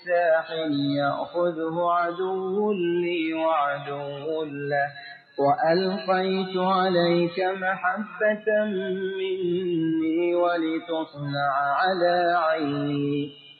الساحل يأخذه عدو لي وعدو له وألقيت عليك محبة مني ولتصنع على عيني